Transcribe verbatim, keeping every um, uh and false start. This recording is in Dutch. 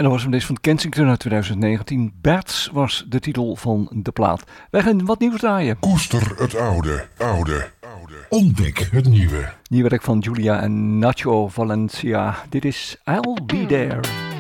dat was hem deze van Kensington uit twintig negentien. Bats was de titel van de plaat. Wij gaan wat nieuws draaien. Koester het oude, oude, oude. Ontdek het nieuwe. Nieuw werk van Julia en Nacho Valencia. Dit is I'll Be There.